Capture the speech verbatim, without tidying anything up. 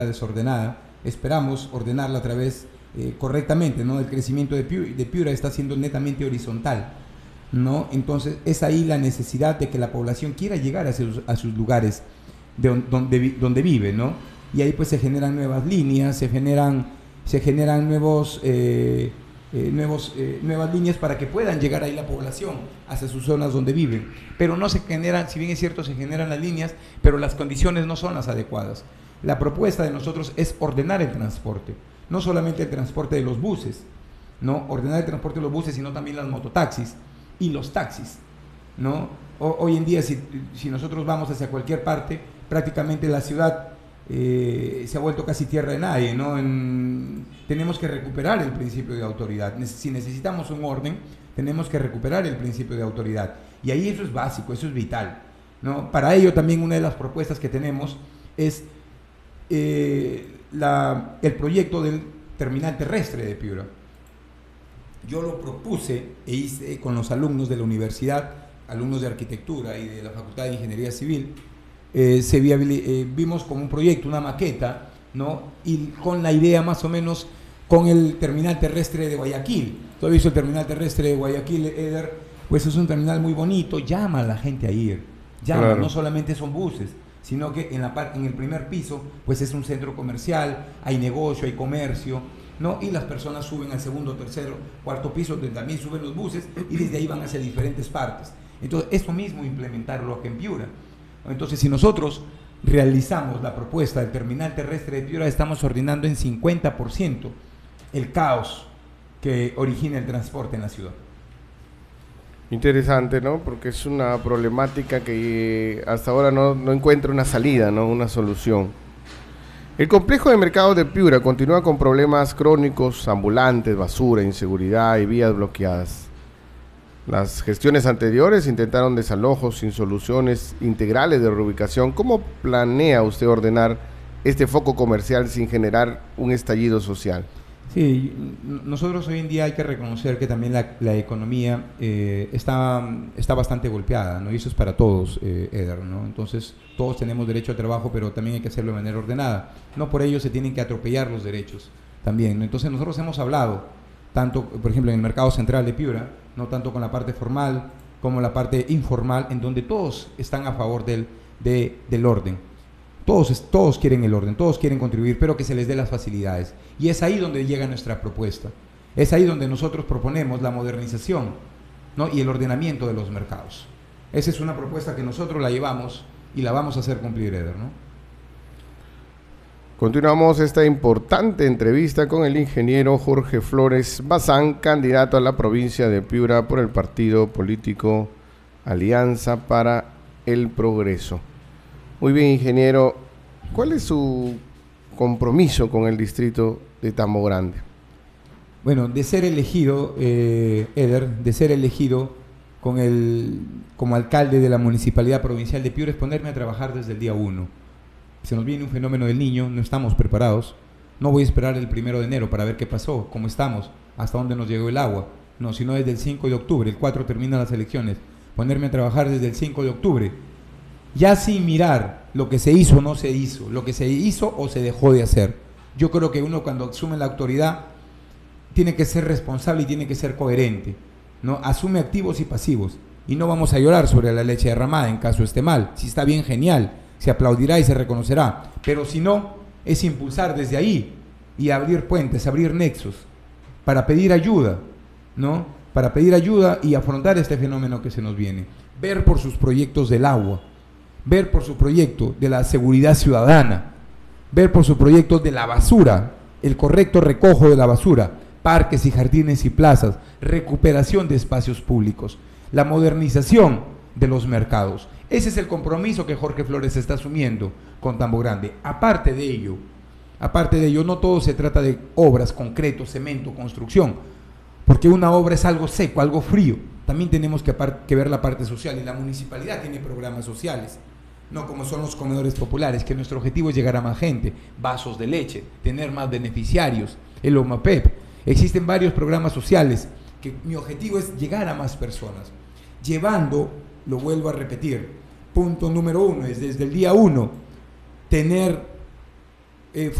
desordenada, esperamos ordenarla a través eh, correctamente, ¿no? El crecimiento de Piura, de Piura está siendo netamente horizontal, ¿no? Entonces es ahí la necesidad de que la población quiera llegar a sus, a sus lugares de donde, donde vive, ¿no? Y ahí pues se generan nuevas líneas, se generan, se generan nuevos, eh, eh, nuevos, eh, nuevas líneas para que puedan llegar ahí la población hacia sus zonas donde viven, pero no se generan, si bien es cierto, se generan las líneas, pero las condiciones no son las adecuadas. La propuesta de nosotros es ordenar el transporte, no solamente el transporte de los buses, ¿no? Ordenar el transporte de los buses, sino también las mototaxis y los taxis, ¿no? O, hoy en día, si, si nosotros vamos hacia cualquier parte, prácticamente la ciudad eh, se ha vuelto casi tierra de nadie, ¿no? En, tenemos que recuperar el principio de autoridad. Si necesitamos un orden, tenemos que recuperar el principio de autoridad. Y ahí eso es básico, eso es vital, ¿no? Para ello también una de las propuestas que tenemos es eh, la, el proyecto del terminal terrestre de Piura. Yo lo propuse e hice con los alumnos de la universidad, alumnos de arquitectura y de la Facultad de Ingeniería Civil. Eh, se eh, vimos como un proyecto, una maqueta, ¿no? Y con la idea más o menos con el terminal terrestre de Guayaquil. ¿Tú has visto el terminal terrestre de Guayaquil, Eder? Pues es un terminal muy bonito, llama a la gente a ir, llama, claro. No solamente son buses, sino que en, la, en el primer piso pues es un centro comercial, hay negocio, hay comercio, ¿no? Y las personas suben al segundo, tercero, cuarto piso, donde también suben los buses y desde ahí van hacia diferentes partes. Entonces, eso mismo implementarlo aquí en Piura. Entonces, si nosotros realizamos la propuesta del terminal terrestre de Piura, estamos ordenando en cincuenta por ciento el caos que origina el transporte en la ciudad. Interesante, ¿no? Porque es una problemática que hasta ahora no, no encuentra una salida, ¿no? Una solución. El complejo de mercados de Piura continúa con problemas crónicos, ambulantes, basura, inseguridad y vías bloqueadas. Las gestiones anteriores intentaron desalojos sin soluciones integrales de reubicación. ¿Cómo planea usted ordenar este foco comercial sin generar un estallido social? Sí, nosotros hoy en día hay que reconocer que también la, la economía eh, está, está bastante golpeada, ¿no? Y eso es para todos, eh, Eder, ¿no? Entonces, todos tenemos derecho al trabajo, pero también hay que hacerlo de manera ordenada. No por ello se tienen que atropellar los derechos también, ¿no? Entonces, nosotros hemos hablado, tanto, por ejemplo, en el mercado central de Piura, no tanto con la parte formal como la parte informal, en donde todos están a favor del, de, del orden. Todos, todos quieren el orden, todos quieren contribuir, pero que se les dé las facilidades. Y es ahí donde llega nuestra propuesta. Es ahí donde nosotros proponemos la modernización, ¿no? Y el ordenamiento de los mercados. Esa es una propuesta que nosotros la llevamos y la vamos a hacer cumplir, Eder, ¿no? Continuamos esta importante entrevista con el ingeniero Jorge Flores Bazán, candidato a la provincia de Piura por el partido político Alianza para el Progreso. Muy bien, ingeniero, ¿cuál es su compromiso con el distrito de Tambo Grande? Bueno, de ser elegido, eh, Eder, de ser elegido con el, como alcalde de la Municipalidad Provincial de Piura es ponerme a trabajar desde el día uno. Se nos viene un fenómeno del niño, no estamos preparados. No voy a esperar el primero de enero para ver qué pasó, cómo estamos, hasta dónde nos llegó el agua. No, sino desde el cinco de octubre, el cuatro terminan las elecciones. Ponerme a trabajar desde el cinco de octubre. Ya sin mirar lo que se hizo o no se hizo, lo que se hizo o se dejó de hacer. Yo creo que uno cuando asume la autoridad tiene que ser responsable y tiene que ser coherente, ¿no? Asume activos y pasivos. Y no vamos a llorar sobre la leche derramada en caso esté mal. Si está bien, genial, se aplaudirá y se reconocerá. Pero si no, es impulsar desde ahí y abrir puentes, abrir nexos para pedir ayuda, ¿no? Para pedir ayuda y afrontar este fenómeno que se nos viene. Ver por sus proyectos del agua, ver por su proyecto de la seguridad ciudadana, ver por su proyecto de la basura, el correcto recojo de la basura, parques y jardines y plazas, recuperación de espacios públicos, la modernización de los mercados. Ese es el compromiso que Jorge Flores está asumiendo con Tambo Grande. Aparte de ello, aparte de ello, no todo se trata de obras, concreto, cemento, construcción, porque una obra es algo seco, algo frío. También tenemos que, que ver la parte social, y la municipalidad tiene programas sociales, no como son los comedores populares, que nuestro objetivo es llegar a más gente, vasos de leche, tener más beneficiarios, el OMAPEP. Existen varios programas sociales que mi objetivo es llegar a más personas, llevando, lo vuelvo a repetir, punto número uno es desde el día uno, tener eh,